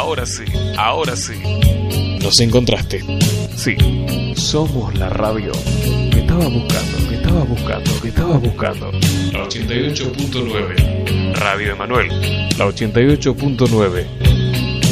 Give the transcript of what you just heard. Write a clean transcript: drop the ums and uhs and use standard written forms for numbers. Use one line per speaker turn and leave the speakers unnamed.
Ahora sí, ahora sí.
Nos encontraste.
Sí, somos la radio que estabas buscando, que estabas buscando, que estabas buscando.
La 88.9.
Radio Emanuel, la 88.9.